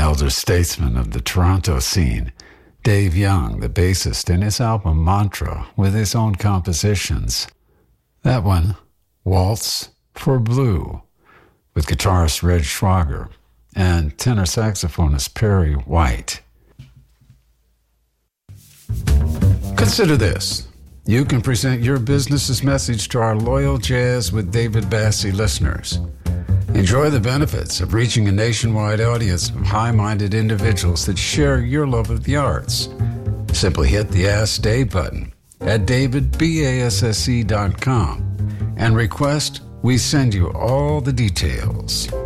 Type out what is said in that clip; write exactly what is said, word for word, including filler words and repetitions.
elder statesman of the Toronto scene, Dave Young, the bassist in his album Mantra with his own compositions. That one, Waltz for Blue, with guitarist Red Schwager and tenor saxophonist Perry White. Consider this. You can present your business's message to our loyal Jazz with David Bassie listeners. Enjoy the benefits of reaching a nationwide audience of high-minded individuals that share your love of the arts. Simply hit the Ask Dave button at david basse dot com and request we send you all the details.